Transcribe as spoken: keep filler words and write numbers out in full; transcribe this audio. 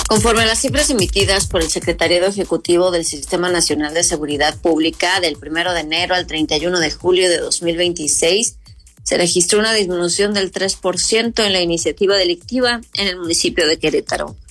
Conforme a las cifras emitidas por el Secretariado Ejecutivo del Sistema Nacional de Seguridad Pública, del primero de enero al treinta y uno de julio de dos mil veintiséis, se registró una disminución del tres por ciento en la iniciativa delictiva en el municipio de Querétaro.